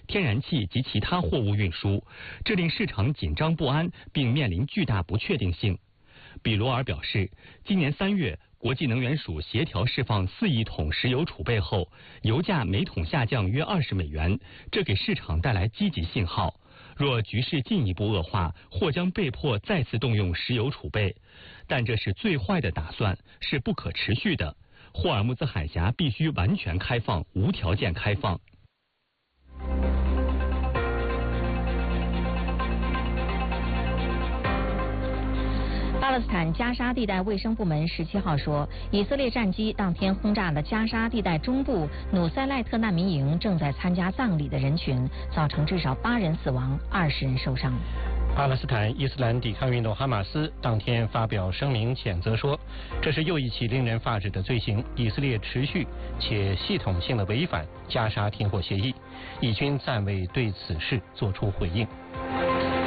天然气及其他货物运输，这令市场紧张不安，并面临巨大不确定性。比罗尔表示，今年3月，国际能源署协调释放4亿桶石油储备后，油价每桶下降约20美元，这给市场带来积极信号。若局势进一步恶化，或将被迫再次动用石油储备，但这是最坏的打算，是不可持续的。霍尔木兹海峡必须完全开放，无条件开放。 巴勒斯坦加沙地带卫生部门17号说，以色列战机当天轰炸了加沙地带中部努塞赖特难民营正在参加葬礼的人群，造成至少8人死亡，20人受伤。 巴勒斯坦伊斯兰抵抗运动哈马斯当天发表声明谴责说，这是又一起令人发指的罪行，以色列持续且系统性的违反加沙停火协议，以军暂未对此事作出回应。